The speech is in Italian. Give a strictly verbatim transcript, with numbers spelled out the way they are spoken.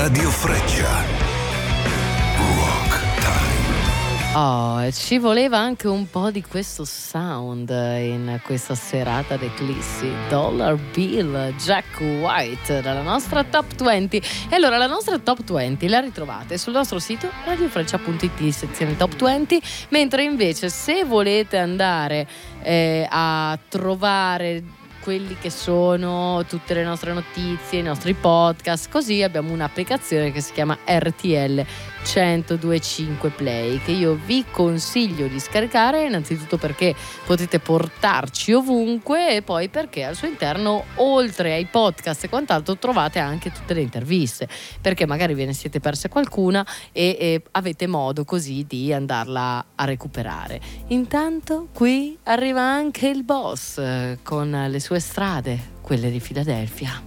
Radio Freccia. Rock Time. Oh, e ci voleva anche un po' di questo sound in questa serata d'eclissi. Dollar Bill, Jack White, dalla nostra Top venti. E allora la nostra Top venti la ritrovate sul nostro sito radiofreccia punto it, sezione Top venti, mentre invece se volete andare eh, a trovare quelli che sono tutte le nostre notizie, i nostri podcast, così abbiamo un'applicazione che si chiama R T L centodue e cinque Play, che io vi consiglio di scaricare, innanzitutto perché potete portarci ovunque e poi perché al suo interno, oltre ai podcast e quant'altro, trovate anche tutte le interviste, perché magari ve ne siete perse qualcuna e, e avete modo così di andarla a recuperare. Intanto qui arriva anche il boss eh, con le sue strade, quelle di Filadelfia.